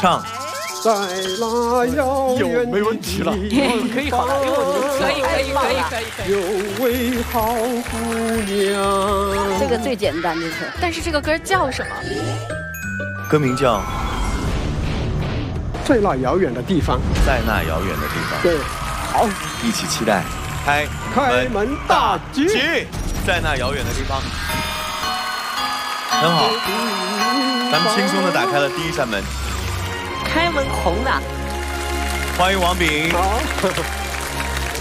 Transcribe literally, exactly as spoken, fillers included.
唱。 在那遥远没问题了， 可以好了，可以可以可以可以可以。 有位好姑娘， 这个最简单的是。 但是这个歌叫什么？ 歌名叫《 在那遥远的地方》。 在那遥远的地方。 对，好， 一起期待开开门大吉。 在那遥远的地方，很好。咱们轻松的打开了第一扇门。 开门红的， 欢迎王炳。 好。